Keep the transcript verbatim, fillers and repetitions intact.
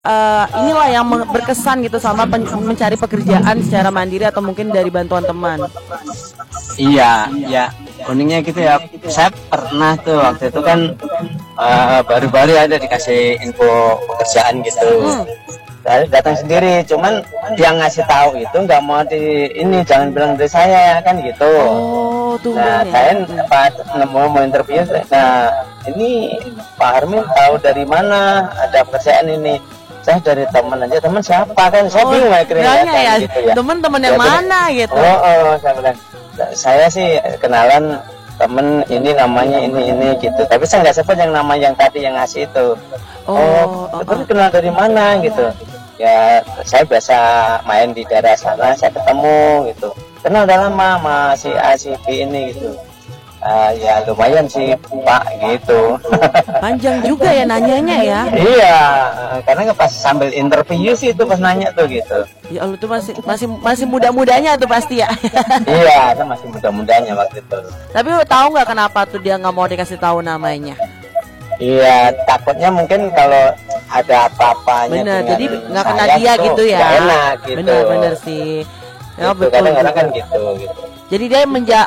Uh, inilah yang berkesan gitu sama mencari pekerjaan secara mandiri atau mungkin dari bantuan teman. Iya, ya uniknya gitu ya. Saya pernah tuh waktu itu kan baru-baru uh, ada dikasih info pekerjaan gitu. Hmm. Saya datang sendiri, cuman dia ngasih tahu itu nggak mau di ini, jangan bilang dari saya kan gitu. Oh, tuh. Nah, saya pas mau mau interview, nah ini Pak Armin tahu dari mana ada pekerjaan ini. Saya dari teman aja, teman siapa kan? Saya oh, bingung akhirnya ya, ya. Gitu, ya. Teman-teman yang ya, mana gitu? Oh, oh, saya bilang, saya sih kenalan temen ini namanya ini ini gitu. Tapi saya nggak sebut yang nama yang tadi yang ngasih itu. Oh, oh, oh tapi oh. kenal dari mana gitu? Ya, saya biasa main di daerah sana, saya ketemu gitu. Kenal udah lama sama si A, si B ini gitu. Uh, ya lumayan sih Pak gitu. Panjang juga ya nanyanya ya. Iya, karena pas sambil interview sih itu pas nanya tuh gitu. Ya Allah, tuh masih masih masih muda-mudanya tuh pasti ya. Iya, kan masih muda-mudanya waktu itu. Tapi tahu nggak kenapa tuh dia nggak mau dikasih tahu namanya? Iya, takutnya mungkin kalau ada apa-apanya. Bener, jadi nggak kena dia tuh, gitu ya. Gak enak gitu. Bener-bener sih. Ya gitu, betul. Kadang-kadang kan gitu, gitu. Jadi dia menja